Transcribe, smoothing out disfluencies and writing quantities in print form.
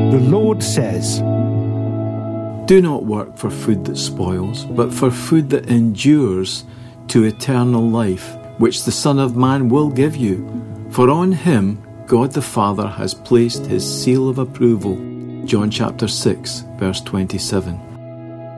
The Lord says, "Do not work for food that spoils, but for food that endures to eternal life, which the Son of Man will give you. For on him God the Father has placed his seal of approval." John chapter 6, verse 27.